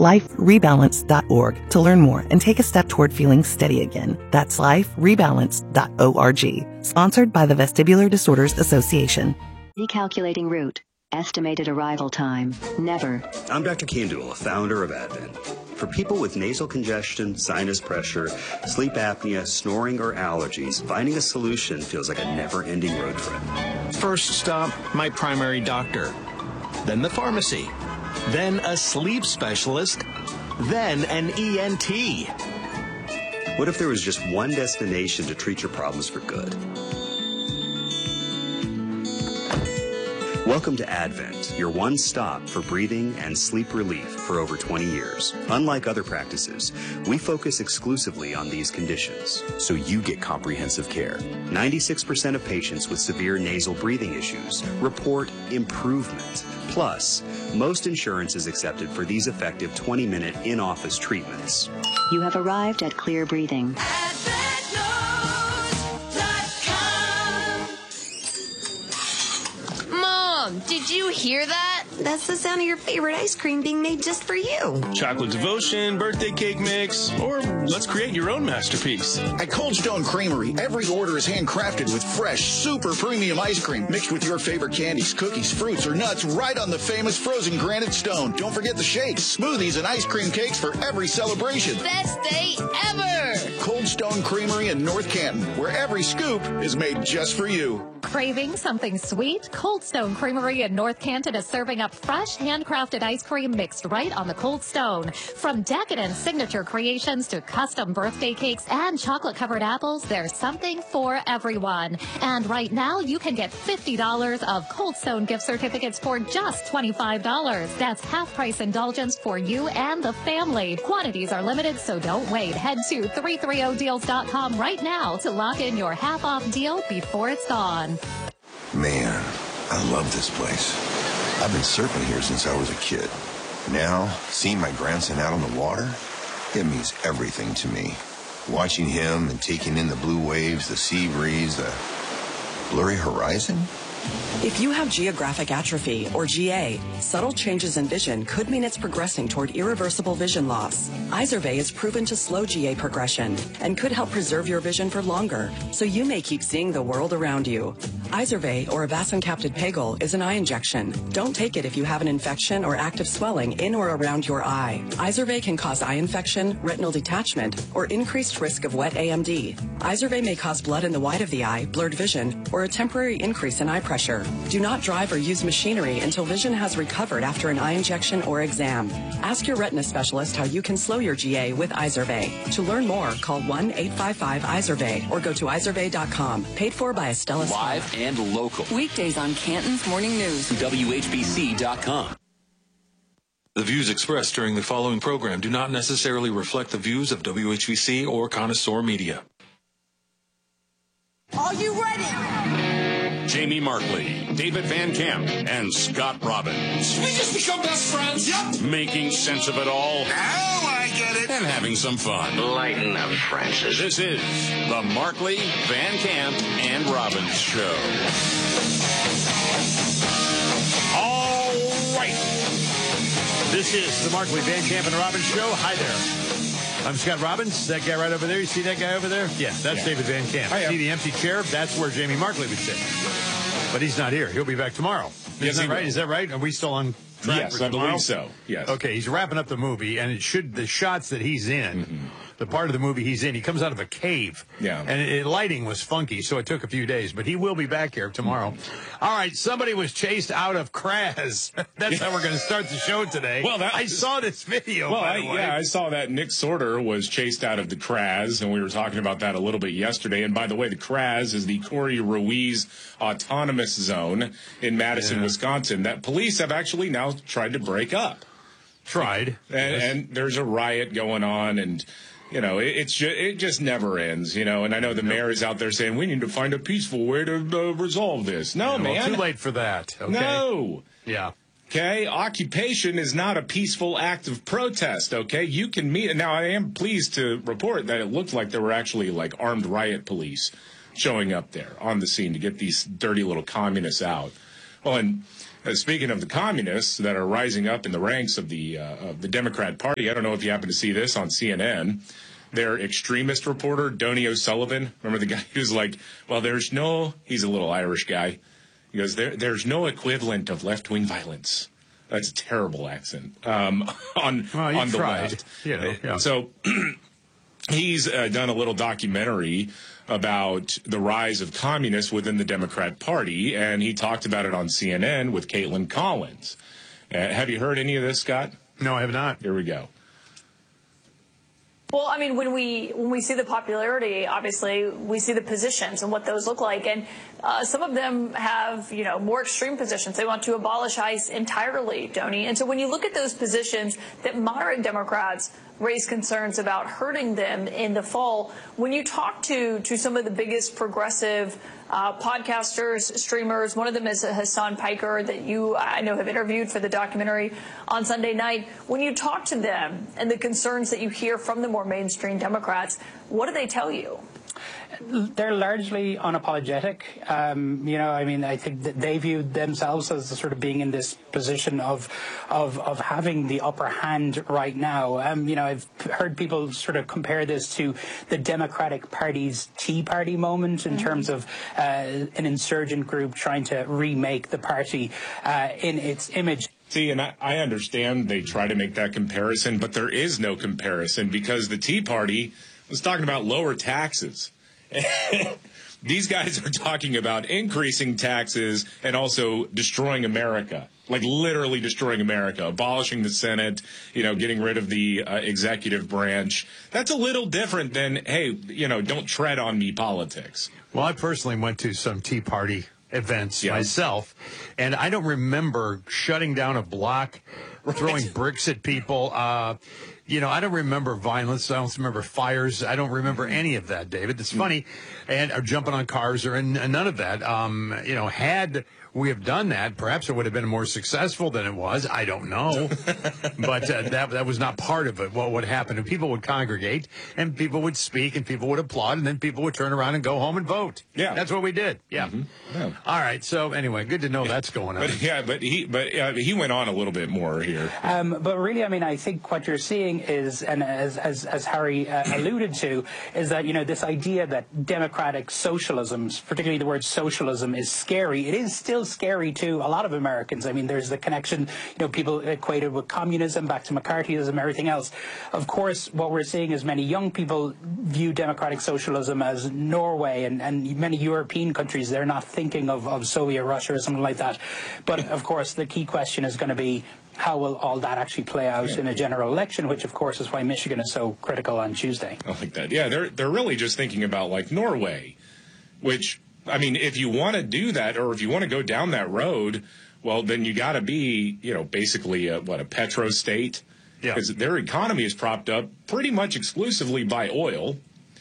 liferebalance.org to learn more and take a step toward feeling steady again. That's liferebalance.org. Sponsored by the Vestibular Disorders Association. Recalculating route. Estimated arrival time. Never. I'm Dr. Kandula, founder of Advent. For people with nasal congestion, sinus pressure, sleep apnea, snoring, or allergies, finding a solution feels like a never-ending road trip. First stop, my primary doctor. Then the pharmacy. Then a sleep specialist. Then an ENT. What if there was just one destination to treat your problems for good? Welcome to Advent, your one stop for breathing and sleep relief for over 20 years. Unlike other practices, we focus exclusively on these conditions, so you get comprehensive care. 96% of patients with severe nasal breathing issues report improvement. Plus, most insurance is accepted for these effective 20-minute in-office treatments. You have arrived at Clear Breathing. Did you hear that? That's the sound of your favorite ice cream being made just for you. Chocolate devotion, birthday cake mix, or let's create your own masterpiece. At Cold Stone Creamery, every order is handcrafted with fresh, super premium ice cream mixed with your favorite candies, cookies, fruits, or nuts right on the famous frozen granite stone. Don't forget the shakes, smoothies, and ice cream cakes for every celebration. Best day ever! Cold Stone Creamery in North Canton, where every scoop is made just for you. Craving something sweet? Cold Stone Creamery in North Canton is serving up fresh, handcrafted ice cream mixed right on the Cold Stone. From decadent signature creations to custom birthday cakes and chocolate-covered apples, there's something for everyone. And right now, you can get $50 of Cold Stone gift certificates for just $25. That's half-price indulgence for you and the family. Quantities are limited, so don't wait. Head to 330deals.com right now to lock in your half-off deal before it's gone. Man, I love this place. I've been surfing here since I was a kid. Now, seeing my grandson out on the water, it means everything to me. Watching him and taking in the blue waves, the sea breeze, the blurry horizon. If you have geographic atrophy, or GA, subtle changes in vision could mean it's progressing toward irreversible vision loss. Izervay is proven to slow GA progression and could help preserve your vision for longer, so you may keep seeing the world around you. Izervay, or avacincaptad pegol, is an eye injection. Don't take it if you have an infection or active swelling in or around your eye. Izervay can cause eye infection, retinal detachment, or increased risk of wet AMD. Izervay may cause blood in the white of the eye, blurred vision, or a temporary increase in eye pressure. Do not drive or use machinery until vision has recovered after an eye injection or exam. Ask your retina specialist how you can slow your GA with Izervay. To learn more, call 1-855-IZERVAY or go to izervay.com. Paid for by Estella. Live and local. Weekdays on Canton's Morning News. WHBC.com. The views expressed during the following program do not necessarily reflect the views of WHBC or Connoisseur Media. Are you ready? Jamie Markley, David Van Camp, and Scott Robbins. We just become best friends. Yep. Making sense of it all. Now I get it. And having some fun. Lighten up, Francis. This is the Markley, Van Camp, and Robbins Show. All right. This is the Markley, Van Camp, and Robbins Show. Hi there. I'm Scott Robbins. That guy right over there. You see that guy over there? Yeah, that's David Van Camp. See the empty chair? That's where Jamie Markley would sit. But he's not here. He'll be back tomorrow. Is that right? Is that right? Are we still on track for tomorrow? Yes, I believe so. Yes. Okay, he's wrapping up the movie, and the shots that he's in, the part of the movie he's in, he comes out of a cave. Yeah. And lighting was funky, so it took a few days. But he will be back here tomorrow. All right, somebody was chased out of Kraz. That's how we're going to start the show today. Well, I saw this video, by the way. Yeah, I saw that. Nick Sorter was chased out of the Kraz, and we were talking about that a little bit yesterday. And by the way, the Kraz is the Corey Ruiz Autonomous Zone in Madison, Wisconsin, that police have actually now tried to break up. And there's a riot going on, and you know, it just never ends, you know. And I know the mayor is out there saying we need to find a peaceful way to resolve this. No, man. Well, too late for that. Okay? No. Yeah. Okay, occupation is not a peaceful act of protest, okay? You can meet. Now, I am pleased to report that it looked like there were actually, like, armed riot police showing up there on the scene to get these dirty little communists out. Well, and Speaking of the communists that are rising up in the ranks of the Democrat Party, I don't know if you happen to see this on CNN. Their extremist reporter, Donny O'Sullivan, remember the guy who's like, well, he's a little Irish guy. He goes, there's no equivalent of left-wing violence. That's a terrible accent on the left. Yeah. So he's done a little documentary about the rise of communists within the Democrat Party, and he talked about it on CNN with Caitlin Collins. Have you heard any of this, Scott? No, I have not. Here we go. Well, I mean, when we see the popularity, obviously, we see the positions and what those look like. And some of them have, more extreme positions. They want to abolish ICE entirely, Donny. And so when you look at those positions that moderate Democrats raise concerns about hurting them in the fall, when you talk to some of the biggest progressive podcasters, streamers, one of them is Hassan Piker that I know have interviewed for the documentary on Sunday night. When you talk to them and the concerns that you hear from the more mainstream Democrats, what do they tell you? They're largely unapologetic. I think that they view themselves as sort of being in this position of having the upper hand right now. I've heard people sort of compare this to the Democratic Party's Tea Party moment in terms of an insurgent group trying to remake the party in its image. See, and I understand they try to make that comparison, but there is no comparison because the Tea Party was talking about lower taxes. These guys are talking about increasing taxes and also destroying America, like literally destroying America, abolishing the Senate, getting rid of the executive branch. That's a little different than, hey, don't tread on me politics. Well, I personally went to some Tea Party events myself, and I don't remember shutting down a block, throwing bricks at people. I don't remember violence. I don't remember fires. I don't remember any of that, David. It's funny, and jumping on cars or none of that. Had we have done that, perhaps it would have been more successful than it was. I don't know, but that was not part of it. What would happen? And people would congregate, and people would speak, and people would applaud, and then people would turn around and go home and vote. Yeah, that's what we did. Yeah. Mm-hmm. Yeah. All right. So anyway, good to know that's going on. But he went on a little bit more here. But really, I think what you're seeing is, and as Harry alluded to, is that this idea that democratic socialism, particularly the word socialism, is scary. It is still scary to a lot of Americans. There's the connection, people equated with communism, back to McCarthyism, everything else. Of course, what we're seeing is many young people view democratic socialism as Norway and many European countries. They're not thinking of Soviet Russia or something like that. But of course, the key question is going to be, how will all that actually play out in a general election, which, of course, is why Michigan is so critical on Tuesday. I like that. Yeah, they're really just thinking about, like, Norway, which, if you want to do that or if you want to go down that road, well, then you got to be, basically a petro state. Yeah. Because their economy is propped up pretty much exclusively by oil.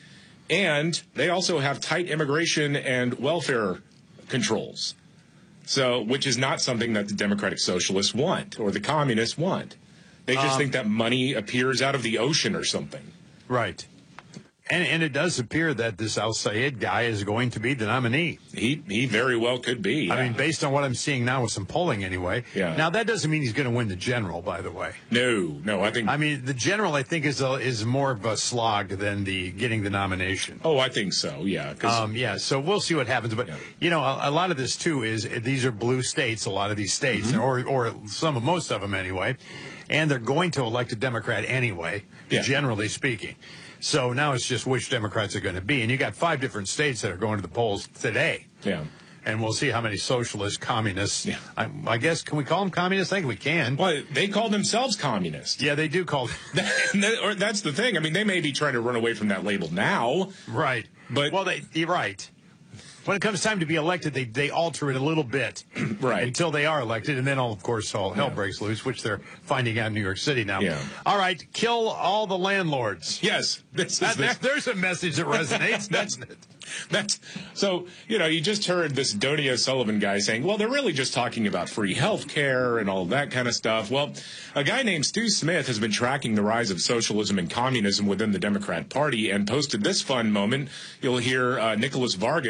And they also have tight immigration and welfare controls. So, which is not something that the Democratic Socialists want or the Communists want. They just think that money appears out of the ocean or something. Right. And it does appear that this al-Sayed guy is going to be the nominee. He very well could be. Yeah. Based on what I'm seeing now with some polling anyway. Yeah. Now, that doesn't mean he's going to win the general, by the way. No, I think... the general, I think, is more of a slog than getting the nomination. Oh, I think so, yeah. So we'll see what happens. But, a lot of this, too, is these are blue states, a lot of these states, mm-hmm. or most of them anyway. And they're going to elect a Democrat anyway, generally speaking. So now it's just which Democrats are going to be. And you got 5 different states that are going to the polls today. Yeah. And we'll see how many socialists, communists. Yeah. I guess, can we call them communists? I think we can. Well, they call themselves communists. Yeah, they do call or that's the thing. They may be trying to run away from that label now. Right. But you're right. When it comes time to be elected, they alter it a little bit, right? Until they are elected, and then of course all hell breaks loose, which they're finding out in New York City now. Yeah. All right, kill all the landlords. Yes, there's a message that resonates, doesn't it? So you just heard this Donny O'Sullivan guy saying, well, they're really just talking about free health care and all that kind of stuff. Well, a guy named Stu Smith has been tracking the rise of socialism and communism within the Democrat Party and posted this fun moment. You'll hear Nicholas Vargas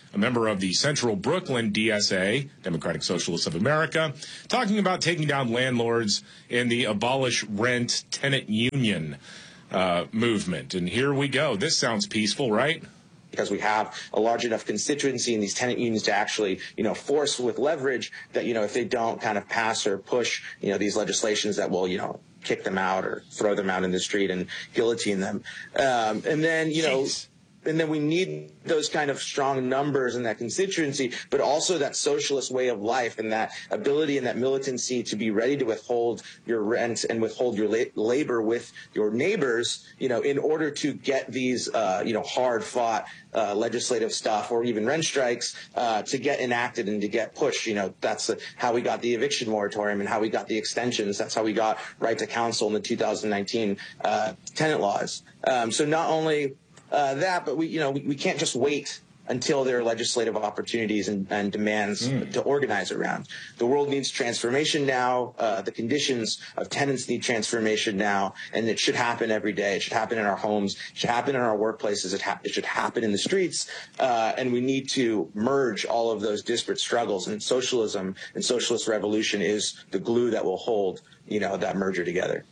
a member of the Central Brooklyn DSA, Democratic Socialists of America, talking about taking down landlords in the Abolish Rent Tenant Union movement. And here we go. This sounds peaceful, right? Because we have a large enough constituency in these tenant unions to actually, force with leverage that, if they don't kind of pass or push, these legislations that will, kick them out or throw them out in the street and guillotine them. And then, and then we need those kind of strong numbers in that constituency, but also that socialist way of life and that ability and that militancy to be ready to withhold your rent and withhold your labor with your neighbors, in order to get these, hard fought legislative stuff or even rent strikes to get enacted and to get pushed. That's how we got the eviction moratorium and how we got the extensions. That's how we got right to counsel in the 2019 tenant laws. So not only that, but we can't just wait until there are legislative opportunities and demands to organize around. The world needs transformation now. The conditions of tenants need transformation now, and it should happen every day. It should happen in our homes. It should happen in our workplaces. It should happen in the streets. And we need to merge all of those disparate struggles. And socialism and socialist revolution is the glue that will hold, that merger together.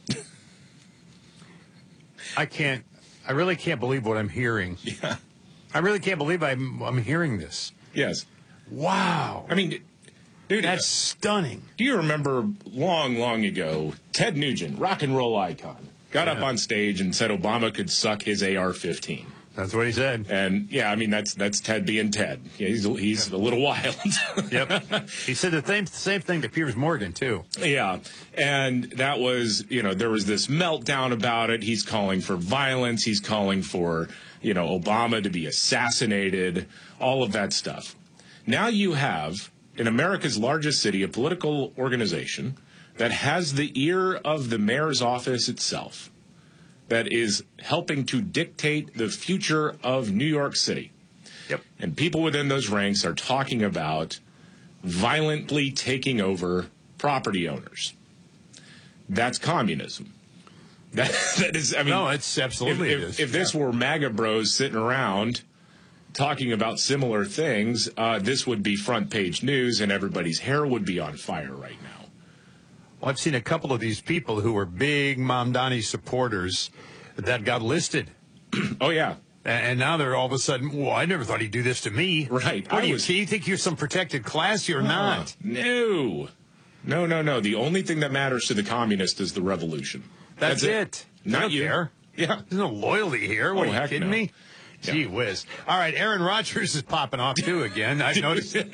I really can't believe what I'm hearing. Yeah. I really can't believe I'm hearing this. Yes. Wow. I mean, dude, that's stunning. Do you remember long ago, Ted Nugent, rock and roll icon, got up on stage and said Obama could suck his AR-15. That's what he said. And yeah, I mean that's Ted being Ted. Yeah, he's a little wild. Yep. He said the same thing to Piers Morgan too. Yeah, and that was there was this meltdown about it. He's calling for violence. He's calling for Obama to be assassinated. All of that stuff. Now you have in America's largest city a political organization that has the ear of the mayor's office itself, that is helping to dictate the future of New York City. Yep. And people within those ranks are talking about violently taking over property owners. That's communism. That is, I mean, no, it's absolutely if this were MAGA bros sitting around talking about similar things, this would be front page news and everybody's hair would be on fire right now. Well, I've seen a couple of these people who were big Mamdani supporters that got listed. Oh, yeah. And now they're all of a sudden, well, I never thought he'd do this to me. Right. What do you think you're some protected class? You're not. No. The only thing that matters to the communist is the revolution. That's it. Not you. Care. Yeah. There's no loyalty here. What, are you kidding me? Yeah. Gee whiz. All right, Aaron Rodgers is popping off, too, again. I've noticed it.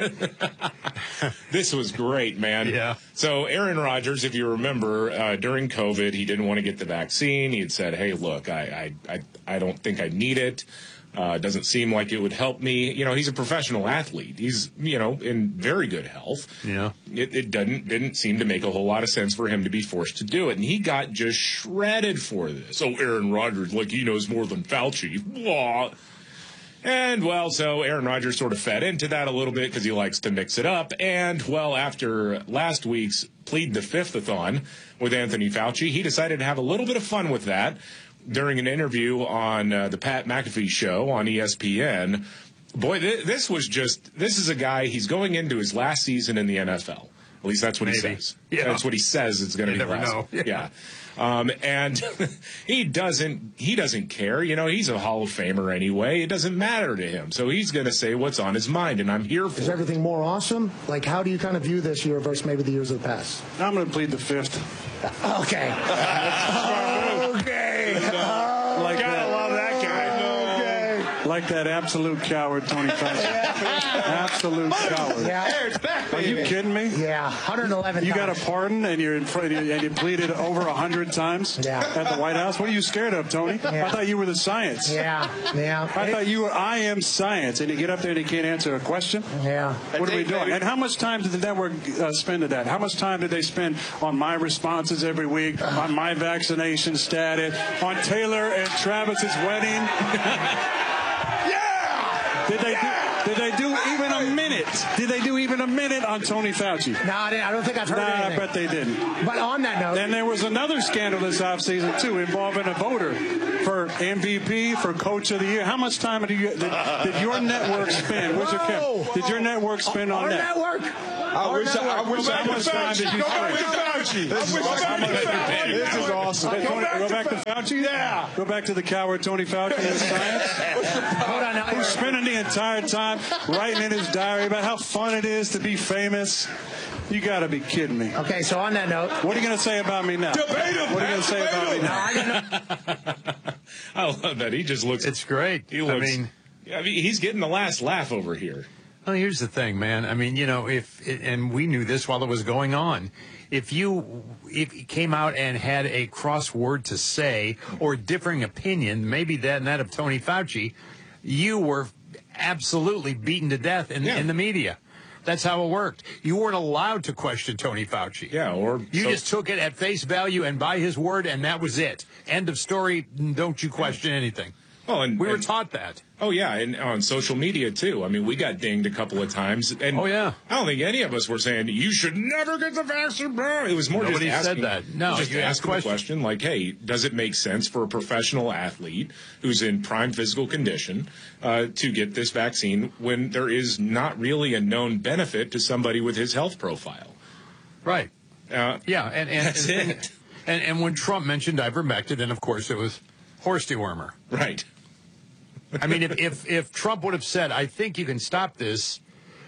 This was great, man. Yeah. So Aaron Rodgers, if you remember, during COVID, he didn't want to get the vaccine. He had said, hey, look, I don't think I need it. Doesn't seem like it would help me. He's a professional athlete. He's, in very good health. Yeah. It didn't seem to make a whole lot of sense for him to be forced to do it. And he got just shredded for this. Oh, Aaron Rodgers, like he knows more than Fauci. Blah. And, well, so Aaron Rodgers sort of fed into that a little bit because he likes to mix it up. And, well, after last week's Plead the Fifth-a-thon with Anthony Fauci, he decided to have a little bit of fun with that. During an interview on the Pat McAfee show on ESPN, boy, this is a guy, he's going into his last season in the NFL. At least that's what he says. Yeah. That's what he says it's going to be never last. know. Yeah. And he doesn't care. He's a Hall of Famer anyway. It doesn't matter to him. So he's going to say what's on his mind, and I'm here for it. Is everything more awesome? Like, how do you kind of view this year versus maybe the years of the past? I'm going to plead the fifth. Okay. Okay. Gotta love that guy. Like that absolute coward, Tony Fauci. Absolute coward. Yeah. Are you kidding me? Yeah, 111 You got times. a pardon and you're in front and you pleaded over 100 times at the White House? What are you scared of, Tony? Yeah. I thought you were the science. Yeah. I thought you were I am science, and you get up there and you can't answer a question? Yeah. What are we doing? And how much time did the network spend at that? How much time did they spend on my responses every week, on my vaccination status, on Taylor and Travis's wedding? Did they Did they do even a minute? Did they do even a minute on Tony Fauci? No, I don't think I've heard anything. I bet they didn't. But on that note... And there was another scandal this offseason, too, involving a voter for MVP, for Coach of the Year. How much time did your network spend? Did your network spend on that? Our network? How much time did you spend? This is awesome. Go back to Fauci? Yeah. Go back to the coward Tony Fauci and science? Hold on now. Who's spending the entire time writing in his diary about how fun it is to be famous? You got to be kidding me. Okay, so on that note... What are you going to say about me now? Debate him. What are you going to say about me now? I love that. He just looks... It's great. I mean, he's getting the last laugh over here. Well, here's the thing, man. I mean, and we knew this while it was going on. If you came out and had a crossword to say or differing opinion, maybe that of Tony Fauci, you were absolutely beaten to death in the media. That's how it worked. You weren't allowed to question Tony Fauci. Yeah, you just took it at face value and by his word, and that was it. End of story. Don't you question anything. Oh, and we were taught that. Oh, yeah, and on social media, too. I mean, we got dinged a couple of times. And oh, yeah. I don't think any of us were saying, you should never get the vaccine. It was more Nobody just asking. said that. No, just asking the question, like, hey, does it make sense for a professional athlete who's in prime physical condition to get this vaccine when there is not really a known benefit to somebody with his health profile? Right. Yeah, and that's it. And when Trump mentioned ivermectin, then, of course, it was horse dewormer. Right. I mean, if Trump would have said, I think you can stop this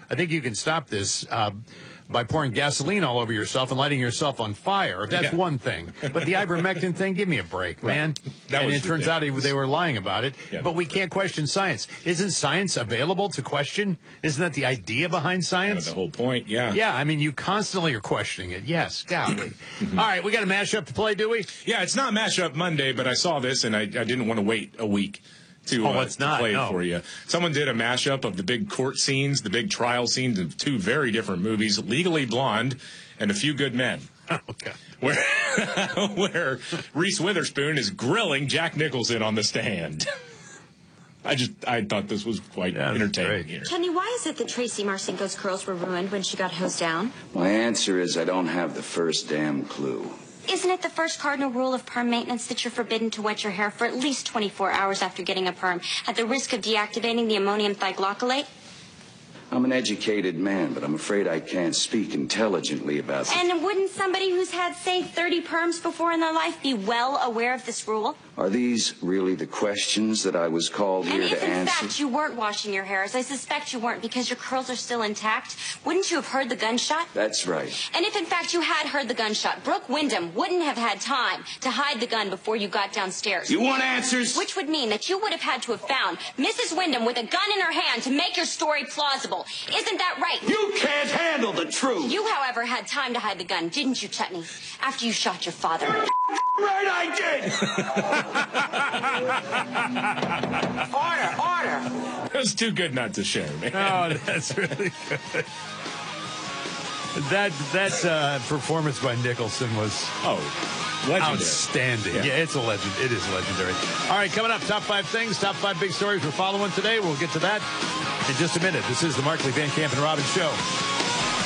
by pouring gasoline all over yourself and lighting yourself on fire, that's one thing. But the ivermectin thing, give me a break, man. And it turns out they were lying about it. Yeah. But we can't question science. Isn't science available to question? Isn't that the idea behind science? The whole point, yeah. Yeah, I mean, you constantly are questioning it. Yes, golly. All right, we got a mashup to play, do we? Yeah, it's not Mashup Monday, but I saw this, and I didn't want to wait a week to play it for you. Someone did a mashup of the big court scenes, the big trial scenes of two very different movies, Legally Blonde and A Few Good Men. Okay. Where Reese Witherspoon is grilling Jack Nicholson on the stand. I thought this was quite entertaining here. Kenny, why is it that Tracy Marcinko's curls were ruined when she got hosed down? My answer is I don't have the first damn clue. Isn't it the first cardinal rule of perm maintenance that you're forbidden to wet your hair for at least 24 hours after getting a perm at the risk of deactivating the ammonium thioglycolate? I'm an educated man, but I'm afraid I can't speak intelligently about this. And wouldn't somebody who's had, say, 30 perms before in their life be well aware of this rule? Are these really the questions that I was called here to answer? And if in fact you weren't washing your hair, as I suspect you weren't because your curls are still intact, wouldn't you have heard the gunshot? That's right. And if in fact you had heard the gunshot, Brooke Wyndham wouldn't have had time to hide the gun before you got downstairs. You want answers? Which would mean that you would have had to have found Mrs. Wyndham with a gun in her hand to make your story plausible. Isn't that right? You can't handle the truth. You, however, had time to hide the gun, didn't you, Chutney? After you shot your father. Right, I did! Order! That was too good not to share, man. Oh, that's really good. That performance by Nicholson was legendary. Outstanding. Yeah, it's a legend. It is legendary. All right, coming up, top 5 things, top 5 big stories we're following today. We'll get to that in just a minute. This is the Markley, Van Camp, and Robbins Show.